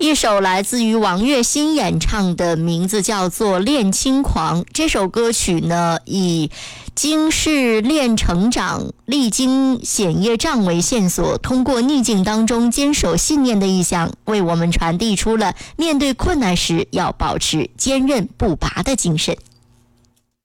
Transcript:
一首来自于王栎鑫演唱的，名字叫做《恋轻狂》。这首歌曲呢，以经世恋成长、历经险业障为线索，通过逆境当中坚守信念的意象，为我们传递出了面对困难时要保持坚韧不拔的精神。